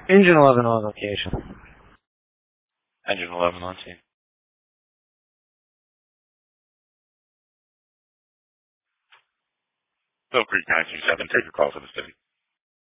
Engine 11 on location. Engine 11 on scene. Mill Creek 927, take your call for the city.